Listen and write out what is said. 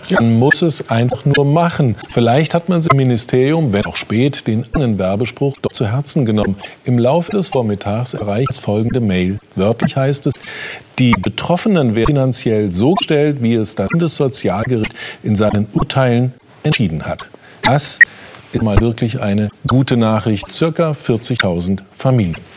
Man muss es einfach nur machen. Vielleicht hat man sich im Ministerium, wenn auch spät, den einen Werbespruch doch zu Herzen genommen. Im Laufe des Vormittags erreicht es folgende Mail. Wörtlich heißt es: Die Betroffenen werden finanziell so gestellt, wie es das Bundessozialgericht in seinen Urteilen entschieden hat. Das ist mal wirklich eine gute Nachricht. Circa 40.000 Familien.